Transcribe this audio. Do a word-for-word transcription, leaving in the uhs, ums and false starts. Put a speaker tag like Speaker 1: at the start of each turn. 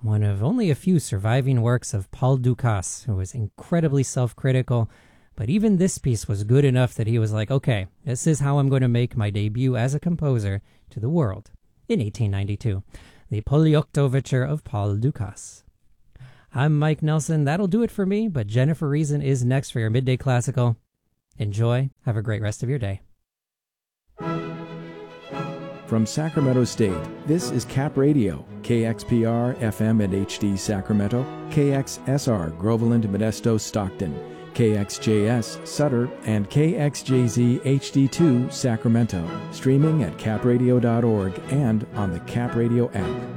Speaker 1: one of only a few surviving works of Paul Dukas, who was incredibly self-critical, but even this piece was good enough that he was like, okay, this is how I'm going to make my debut as a composer to the world in eighteen ninety-two, the Polyok Overture of Paul Dukas. I'm Mike Nelson. That'll do it for me, but Jennifer Reason is next for your Midday Classical. Enjoy. Have a great rest of your day.
Speaker 2: From Sacramento State, this is Cap Radio, K X P R, F M and H D Sacramento, K X S R, Groveland, Modesto, Stockton, K X J S, Sutter, and K X J Z H D two, Sacramento. Streaming at cap radio dot org and on the Cap Radio app.